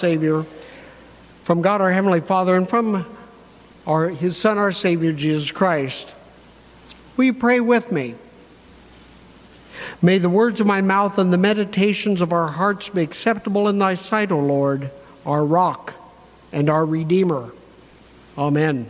Savior, from God our Heavenly Father, and from His Son, our Savior, Jesus Christ. Will you pray with me? May the words of my mouth and the meditations of our hearts be acceptable in thy sight, O Lord, our rock and our Redeemer. Amen.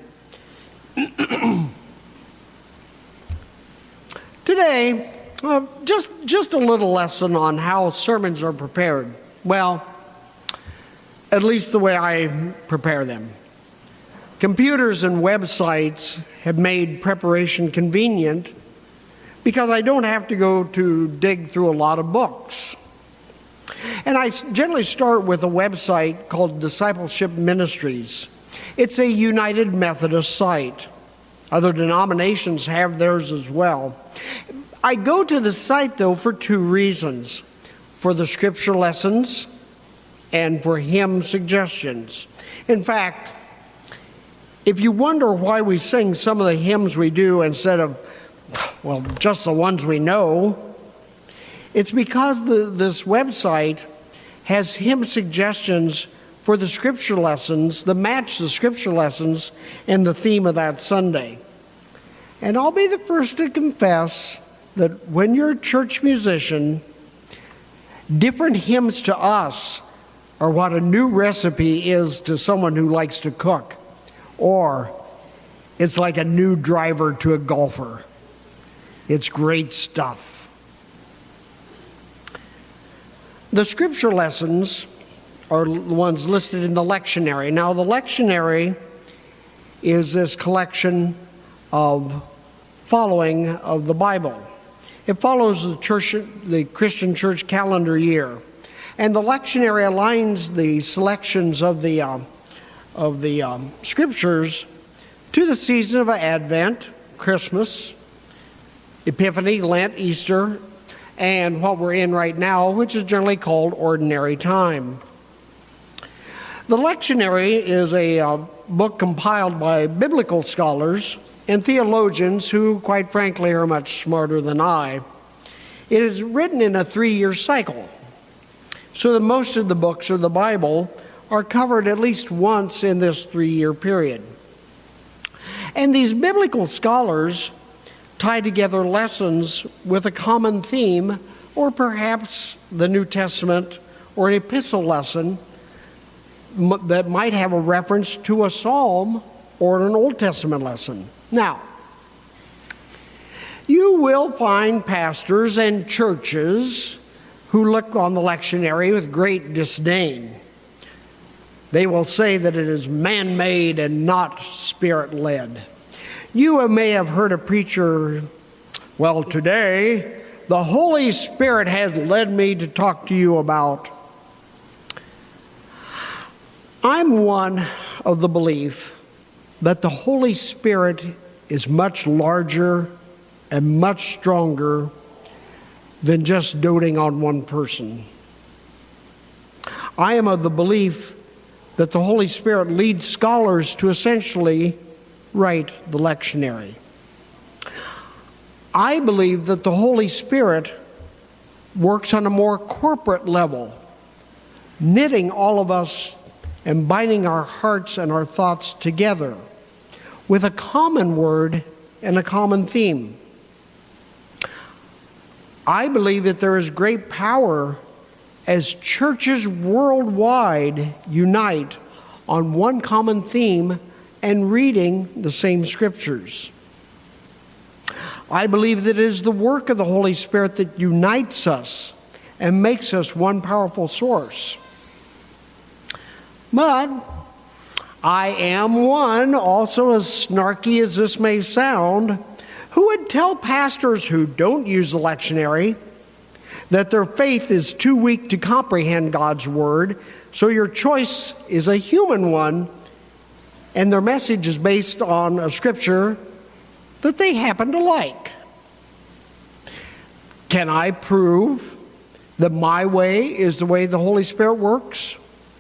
Today, just a little lesson on how sermons are prepared. Well, at least the way I prepare them. Computers and websites have made preparation convenient because I don't have to go to dig through a lot of books. And I generally start with a website called Discipleship Ministries. It's a United Methodist site. Other denominations have theirs as well. I go to the site, though, for two reasons: for the scripture lessons and for hymn suggestions. In fact, if you wonder why we sing some of the hymns we do instead of, well, just the ones we know, it's because this website has hymn suggestions for the scripture lessons that match the scripture lessons and the theme of that Sunday. And I'll be the first to confess that when you're a church musician, different hymns to us are what a new recipe is to someone who likes to cook, or it's like a new driver to a golfer. It's great stuff. The scripture lessons are the ones listed in the lectionary. Now, the lectionary is this collection of following of the Bible. It follows the Christian church calendar year. And the lectionary aligns the selections of the scriptures to the season of Advent, Christmas, Epiphany, Lent, Easter, and what we're in right now, which is generally called ordinary time. The lectionary is a book compiled by biblical scholars and theologians who, quite frankly, are much smarter than I. It is written in a 3-year cycle, so that most of the books of the Bible are covered at least once in this 3-year period. And these biblical scholars tie together lessons with a common theme, or perhaps the New Testament or an epistle lesson that might have a reference to a psalm or an Old Testament lesson. Now, you will find pastors and churches who look on the lectionary with great disdain. They will say that it is man-made and not spirit-led. You may have heard a preacher, well, today, the Holy Spirit has led me to talk to you about. I'm one of the belief that the Holy Spirit is much larger and much stronger than just doting on one person. I am of the belief that the Holy Spirit leads scholars to essentially write the lectionary. I believe that the Holy Spirit works on a more corporate level, knitting all of us and binding our hearts and our thoughts together with a common word and a common theme. I believe that there is great power as churches worldwide unite on one common theme and reading the same scriptures. I believe that it is the work of the Holy Spirit that unites us and makes us one powerful source. But I am one, also as snarky as this may sound, who would tell pastors who don't use the lectionary that their faith is too weak to comprehend God's word, so your choice is a human one, and their message is based on a scripture that they happen to like. Can I prove that my way is the way the Holy Spirit works?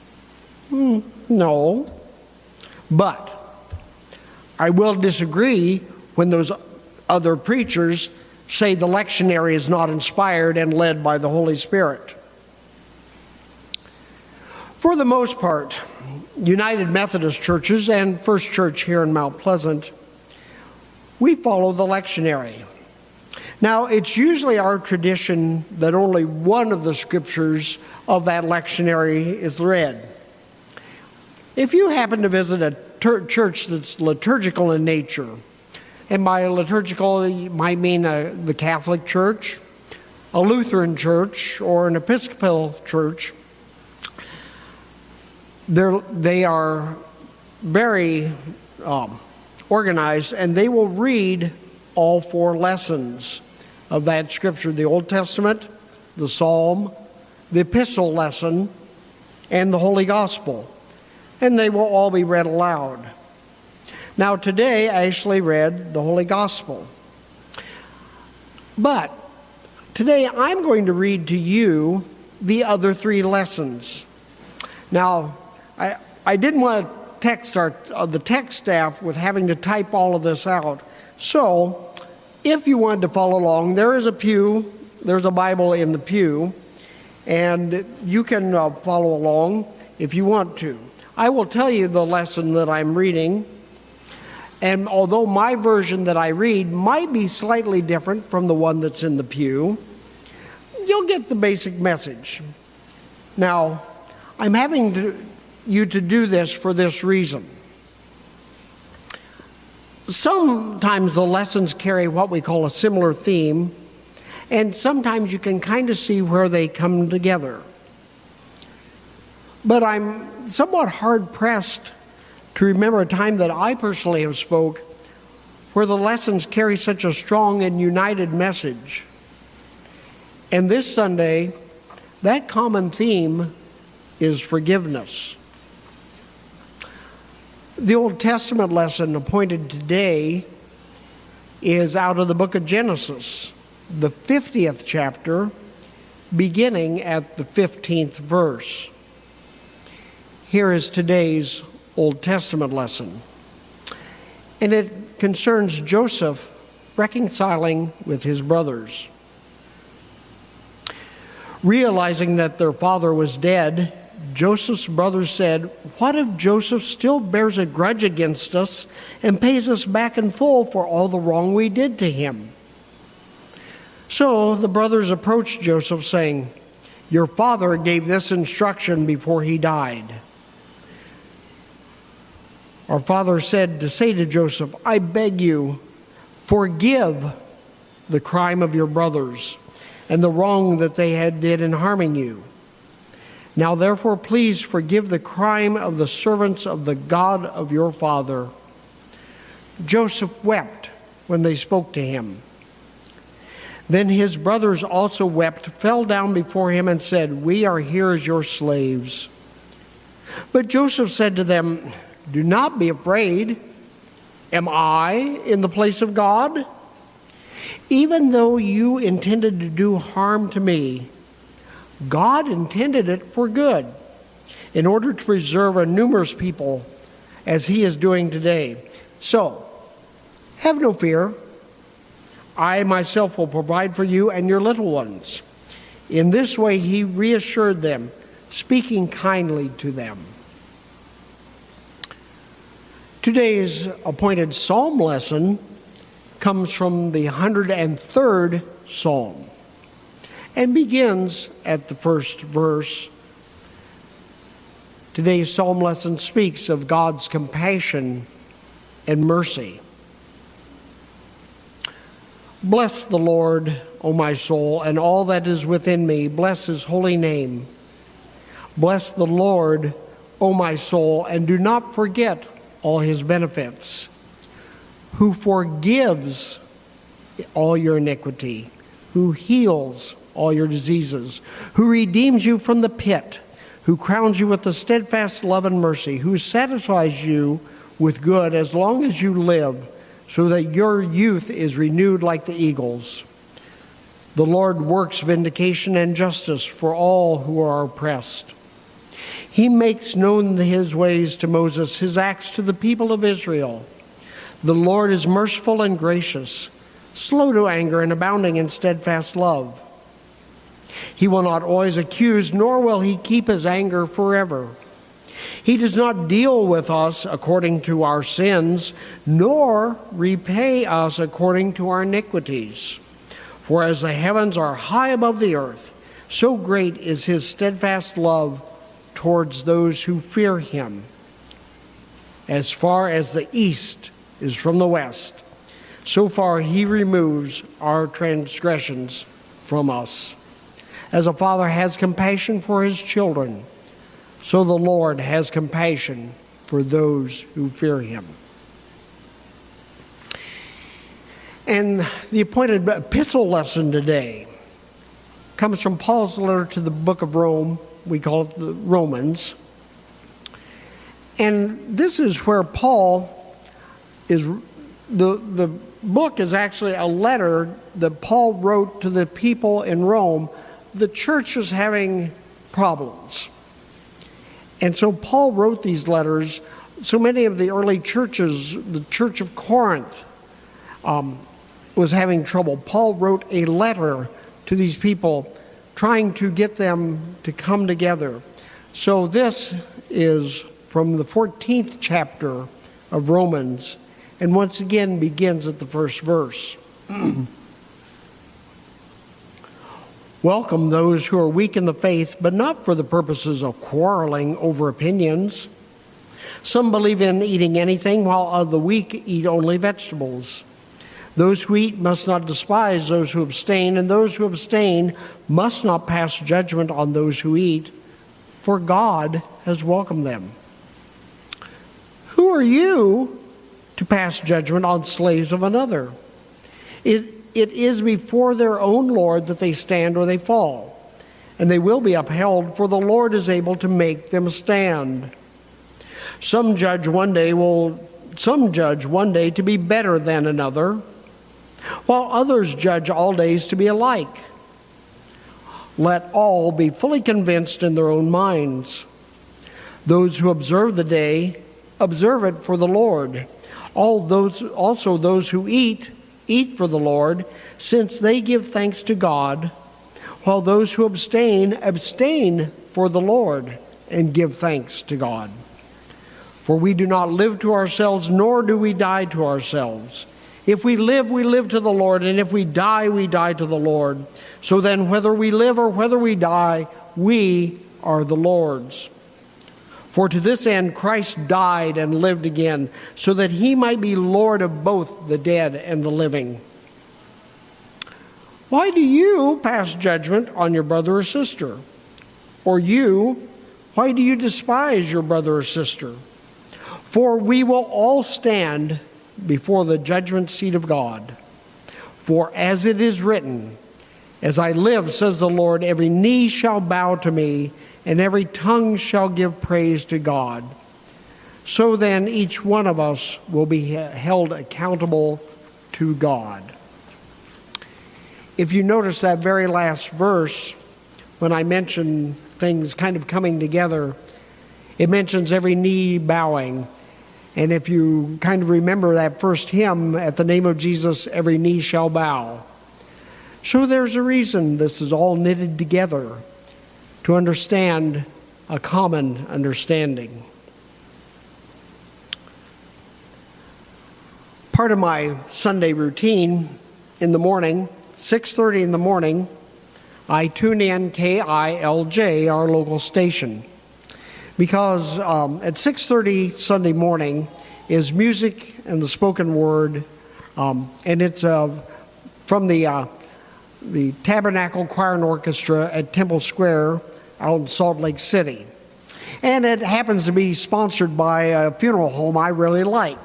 No. But I will disagree when those other preachers say the lectionary is not inspired and led by the Holy Spirit. For the most part, United Methodist churches and First Church here in Mount Pleasant, we follow the lectionary. Now, it's usually our tradition that only one of the scriptures of that lectionary is read. If you happen to visit a church that's liturgical in nature, and by liturgical you might mean the Catholic Church, a Lutheran church, or an Episcopal church, they are very organized, and they will read all 4 lessons of that scripture: the Old Testament, the Psalm, the Epistle lesson, and the Holy Gospel. And they will all be read aloud. Now today I actually read the Holy Gospel. But today I'm going to read to you the other 3 lessons. Now, I didn't want to text the text staff with having to type all of this out. So, if you wanted to follow along, there's a Bible in the pew, and you can follow along if you want to. I will tell you the lesson that I'm reading, and although my version that I read might be slightly different from the one that's in the pew, you'll get the basic message. Now, I'm having you to do this for this reason. Sometimes the lessons carry what we call a similar theme, and sometimes you can kind of see where they come together. But I'm somewhat hard-pressed to remember a time that I personally have spoke where the lessons carry such a strong and united message. And this Sunday, that common theme is forgiveness. The Old Testament lesson appointed today is out of the book of Genesis, the 50th chapter, beginning at the 15th verse. Here is today's Old Testament lesson, and it concerns Joseph reconciling with his brothers. Realizing that their father was dead, Joseph's brothers said, "What if Joseph still bears a grudge against us and pays us back in full for all the wrong we did to him?" So the brothers approached Joseph, saying, "Your father gave this instruction before he died. Our father said to say to Joseph, 'I beg you, forgive the crime of your brothers and the wrong that they did in harming you. Now therefore please forgive the crime of the servants of the God of your father.' Joseph wept when they spoke to him. Then his brothers also wept, fell down before him, and said, 'We are here as your slaves.' But Joseph said to them, 'Do not be afraid. Am I in the place of God? Even though you intended to do harm to me, God intended it for good, in order to preserve a numerous people, as he is doing today. So, have no fear. I myself will provide for you and your little ones.' In this way he reassured them, speaking kindly to them." Today's appointed psalm lesson comes from the 103rd Psalm and begins at the first verse. Today's psalm lesson speaks of God's compassion and mercy. Bless the Lord, O my soul, and all that is within me. Bless his holy name. Bless the Lord, O my soul, and do not forget all his benefits, who forgives all your iniquity, who heals all your diseases, who redeems you from the pit, who crowns you with the steadfast love and mercy, who satisfies you with good as long as you live, so that your youth is renewed like the eagles. The Lord works vindication and justice for all who are oppressed. He makes known his ways to Moses, his acts to the people of Israel. The Lord is merciful and gracious, slow to anger and abounding in steadfast love. He will not always accuse, nor will he keep his anger forever. He does not deal with us according to our sins, nor repay us according to our iniquities. For as the heavens are high above the earth, so great is his steadfast love towards those who fear him. As far as the east is from the west, so far he removes our transgressions from us. As a father has compassion for his children, so the Lord has compassion for those who fear him. And the appointed epistle lesson today comes from Paul's letter to the book of Rome. We call it the Romans. And this is where Paul is, the book is actually a letter that Paul wrote to the people in Rome. The church was having problems. And so Paul wrote these letters. So many of the early churches, the Church of Corinth, was having trouble. Paul wrote a letter to these people trying to get them to come together. So this is from the 14th chapter of Romans, and once again begins at the first verse. Welcome those who are weak in the faith, but not for the purposes of quarreling over opinions. Some believe in eating anything, while the weak eat only vegetables. Those who eat must not despise those who abstain, and those who abstain must not pass judgment on those who eat, for God has welcomed them. Who are you to pass judgment on slaves of another? It is before their own Lord that they stand or they fall, and they will be upheld, for the Lord is able to make them stand. Some judge one day to be better than another, while others judge all days to be alike. Let all be fully convinced in their own minds. Those who observe the day, observe it for the Lord. Also those who eat for the Lord, since they give thanks to God, while those who abstain for the Lord and give thanks to God. For we do not live to ourselves, nor do we die to ourselves. If we live, we live to the Lord, and if we die, we die to the Lord. So then, whether we live or whether we die, we are the Lord's. For to this end Christ died and lived again, so that he might be Lord of both the dead and the living. Why do you pass judgment on your brother or sister? Or you, why do you despise your brother or sister? For we will all stand before the judgment seat of God. For as it is written, as I live, says the Lord, every knee shall bow to me, and every tongue shall give praise to God. So then each one of us will be held accountable to God. If you notice that very last verse, when I mention things kind of coming together, it mentions every knee bowing. And if you kind of remember that first hymn, at the name of Jesus, every knee shall bow. So there's a reason this is all knitted together, to understand a common understanding. Part of my Sunday routine in the morning, 6:30 in the morning, I tune in KILJ, our local station, because at 6:30 Sunday morning is music and the spoken word, and it's from the Tabernacle Choir and Orchestra at Temple Square out in Salt Lake City. And it happens to be sponsored by a funeral home I really like.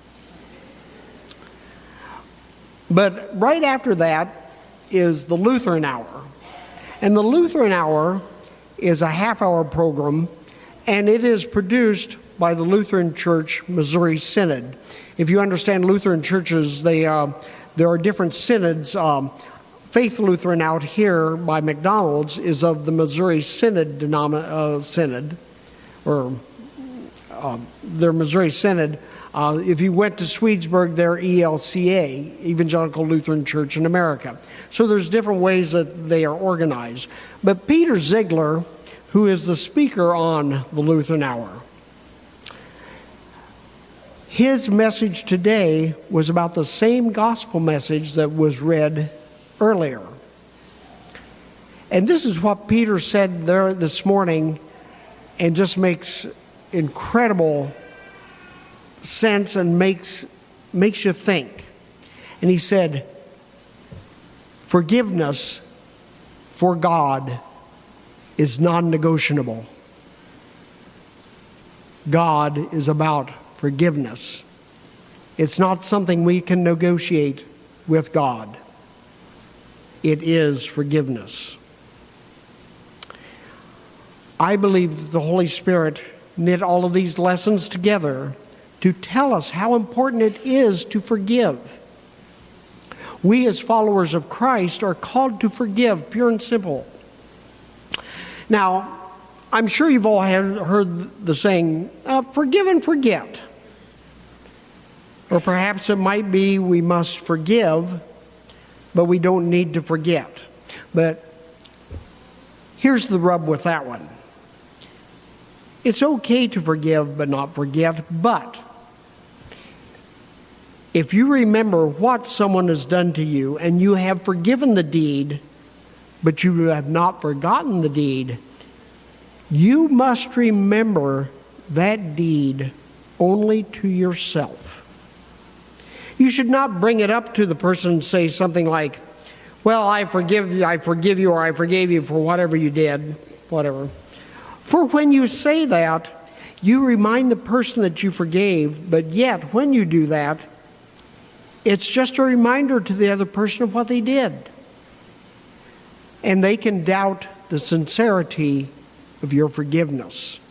But right after that is the Lutheran Hour. And the Lutheran Hour is a half-hour program, and it is produced by the Lutheran Church Missouri Synod. If you understand Lutheran churches, there are different synods. Faith Lutheran out here by McDonald's is of the Missouri Synod Synod, or their Missouri Synod. If you went to Swedesburg, they're ELCA, Evangelical Lutheran Church in America. So there's different ways that they are organized. But Peter Ziegler, who is the speaker on the Lutheran Hour, His message today was about the same gospel message that was read earlier. And this is what Peter said there this morning, and just makes incredible sense and makes you think. And he said, forgiveness for God is non-negotiable. God is about forgiveness. It's not something we can negotiate with God. It is forgiveness. I believe that the Holy Spirit knit all of these lessons together to tell us how important it is to forgive. We as followers of Christ are called to forgive, pure and simple. Now, I'm sure you've all heard the saying, forgive and forget. Or perhaps it might be we must forgive, but we don't need to forget. But here's the rub with that one. It's okay to forgive but not forget, but if you remember what someone has done to you and you have forgiven the deed, but you have not forgotten the deed, you must remember that deed only to yourself. You should not bring it up to the person and say something like, well, I forgive you, or I forgave you for whatever you did, whatever. For when you say that, you remind the person that you forgave, but yet when you do that, it's just a reminder to the other person of what they did. And they can doubt the sincerity of your forgiveness.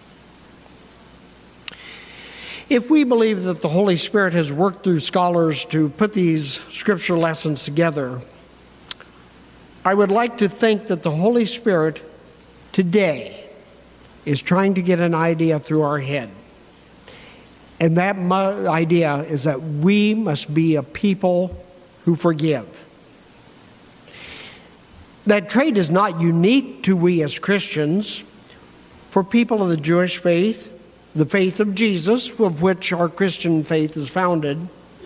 If we believe that the Holy Spirit has worked through scholars to put these scripture lessons together, I would like to think that the Holy Spirit today is trying to get an idea through our head. And that idea is that we must be a people who forgive. That trait is not unique to we as Christians. For people of the Jewish faith, the faith of Jesus, of which our Christian faith is founded,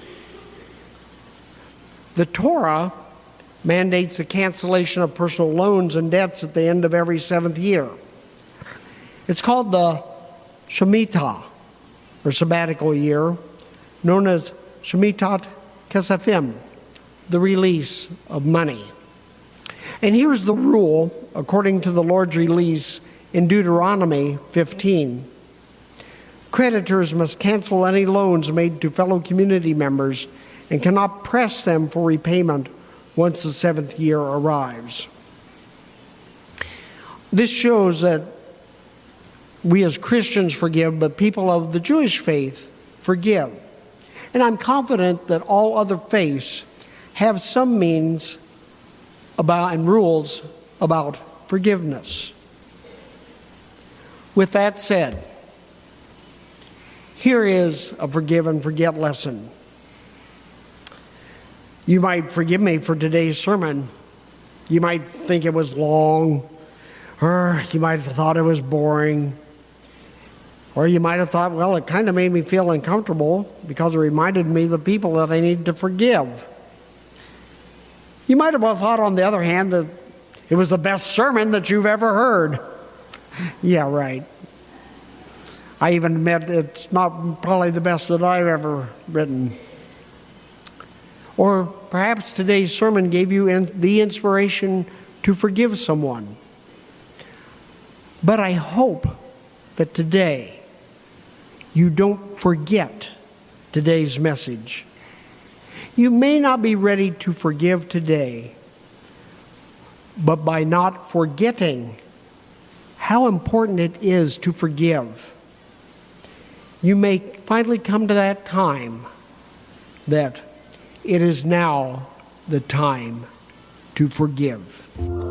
the Torah mandates the cancellation of personal loans and debts at the end of every 7th year. It's called the Shemitah, or sabbatical year, known as Shemitah Kesafim, the release of money. And here's the rule, according to the Lord's release in Deuteronomy 15. Creditors must cancel any loans made to fellow community members and cannot press them for repayment once the 7th year arrives. This shows that we as Christians forgive, but people of the Jewish faith forgive. And I'm confident that all other faiths have some means about and rules about forgiveness. With that said, here is a forgive and forget lesson. You might forgive me for today's sermon. You might think it was long, or you might have thought it was boring. Or you might have thought, well, it kind of made me feel uncomfortable because it reminded me of the people that I need to forgive. You might have thought, on the other hand, that it was the best sermon that you've ever heard. Yeah, right. I even admit it's not probably the best that I've ever written. Or perhaps today's sermon gave you the inspiration to forgive someone. But I hope that today you don't forget today's message. You may not be ready to forgive today, but by not forgetting how important it is to forgive, you may finally come to that time that it is now the time to forgive.